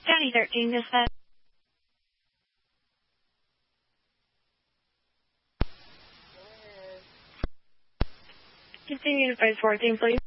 County 13, dispatch. Continue to post 14, please.